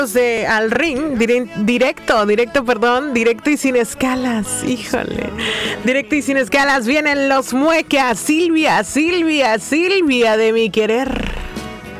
Al ring, directo y sin escalas, híjole, directo y sin escalas, vienen los muecas, Silvia de mi querer.